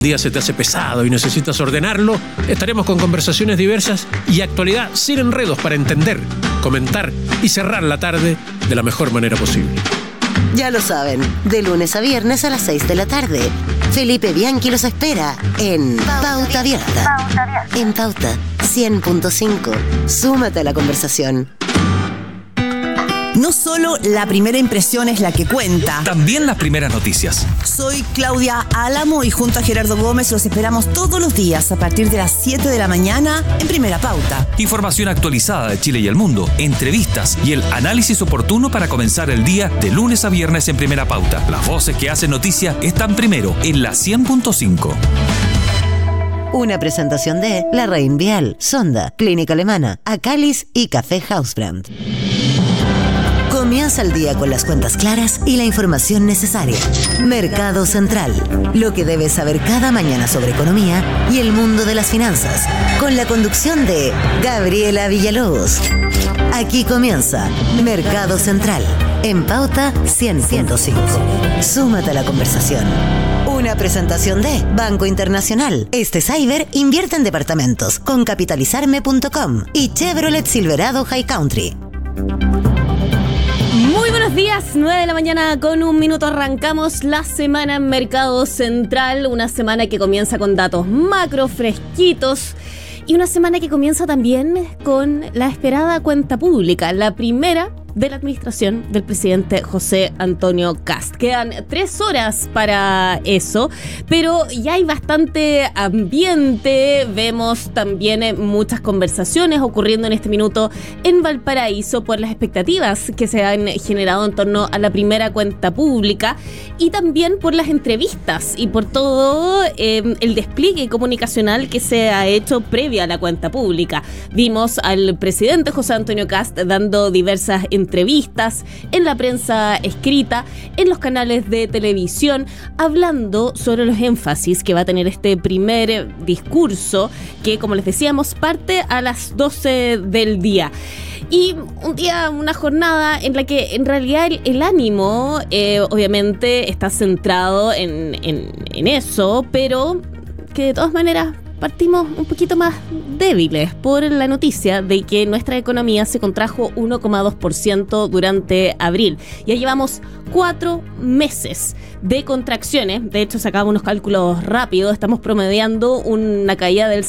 El día se te hace pesado y necesitas ordenarlo, estaremos con conversaciones diversas y actualidad sin enredos para entender, comentar y cerrar la tarde de la mejor manera posible. Ya lo saben, de lunes a viernes a las 6 de la tarde. Felipe Bianchi los espera en Pauta Abierta. En Pauta 100.5. Súmate a la conversación. No solo la primera impresión es la que cuenta. También las primeras noticias. Soy Claudia Álamo y junto a Gerardo Gómez los esperamos todos los días a partir de las 7 de la mañana en Primera Pauta. Información actualizada de Chile y el mundo, entrevistas y el análisis oportuno para comenzar el día de lunes a viernes en Primera Pauta. Las voces que hacen noticia están primero en la 100.5. Una presentación de La Rein Vial, Sonda, Clínica Alemana, Acalis y Café Hausbrand. Comienza el día con las cuentas claras y la información necesaria. Mercado Central. Lo que debes saber cada mañana sobre economía y el mundo de las finanzas. Con la conducción de Gabriela Villalobos. Aquí comienza Mercado Central. En Pauta 100.5. Súmate a la conversación. Una presentación de Banco Internacional. Cyber invierte en departamentos con capitalizarme.com y Chevrolet Silverado High Country. Muy buenos días, 9 de la mañana con un minuto arrancamos la semana en Mercado Central, una semana que comienza con datos macro fresquitos y una semana que comienza también con la esperada cuenta pública, la primera de la administración del presidente José Antonio Kast. Quedan 3 horas para eso, pero ya hay bastante ambiente. Vemos también muchas conversaciones ocurriendo en este minuto en Valparaíso por las expectativas que se han generado en torno a la primera cuenta pública y también por las entrevistas y por todo el despliegue comunicacional que se ha hecho previa a la cuenta pública. Vimos al presidente José Antonio Kast dando diversas entrevistas en la prensa escrita, en los canales de televisión, hablando sobre los énfasis que va a tener este primer discurso que, como les decíamos, parte a las 12 del día. Y un día, una jornada en la que en realidad el ánimo obviamente está centrado en eso, pero que de todas maneras partimos un poquito más débiles por la noticia de que nuestra economía se contrajo 1,2% durante abril. Ya llevamos 4 meses de contracciones. De hecho, sacamos unos cálculos rápidos. Estamos promediando una caída del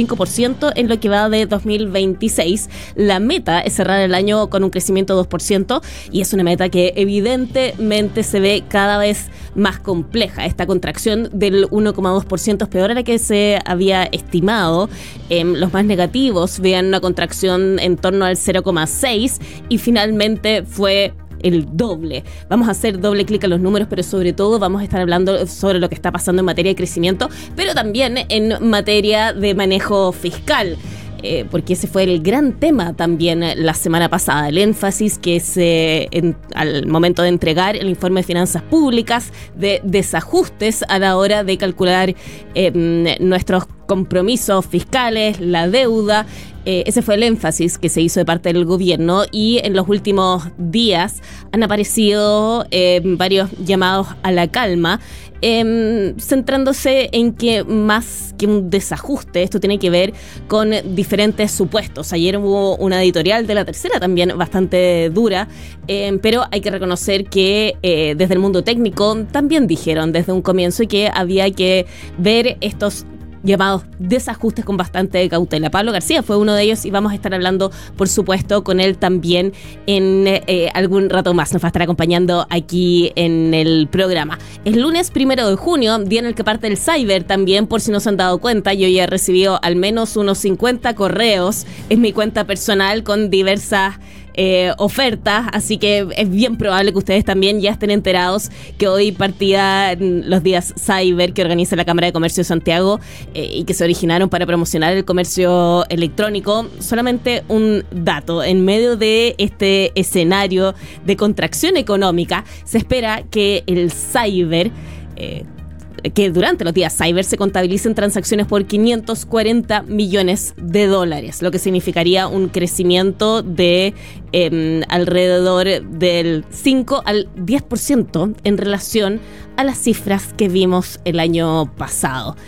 0,5% en lo que va de 2026. La meta es cerrar el año con un crecimiento de 2% y es una meta que evidentemente se ve cada vez más compleja. Esta contracción del 1,2% es peor a la que se había estimado. Los más negativos vean una contracción en torno al 0,6% y finalmente fue el doble. Vamos a hacer doble clic a los números, pero sobre todo vamos a estar hablando sobre lo que está pasando en materia de crecimiento, pero también en materia de manejo fiscal. Porque ese fue el gran tema también la semana pasada, el énfasis que al momento de entregar el informe de finanzas públicas, de desajustes a la hora de calcular nuestros compromisos fiscales, la deuda. Ese fue el énfasis que se hizo de parte del gobierno y en los últimos días han aparecido varios llamados a la calma, centrándose en que más que un desajuste, esto tiene que ver con diferentes supuestos. Ayer hubo una editorial de La Tercera también bastante dura, pero hay que reconocer que desde el mundo técnico también dijeron desde un comienzo que había que ver estos llamados desajustes con bastante cautela. Pablo García fue uno de ellos y vamos a estar hablando, por supuesto, con él también en algún rato más. Nos va a estar acompañando aquí en el programa. El lunes 1 de junio, día en el que parte el Cyber también, por si no se han dado cuenta, yo ya he recibido al menos unos 50 correos en mi cuenta personal con diversas ofertas, así que es bien probable que ustedes también ya estén enterados que hoy partía los días Cyber que organiza la Cámara de Comercio de Santiago y que se originaron para promocionar el comercio electrónico. Solamente un dato: en medio de este escenario de contracción económica, se espera que el Cyber que durante los días cyber se contabilicen transacciones por $540 millones, lo que significaría un crecimiento de alrededor del 5 al 10% en relación a las cifras que vimos el año pasado.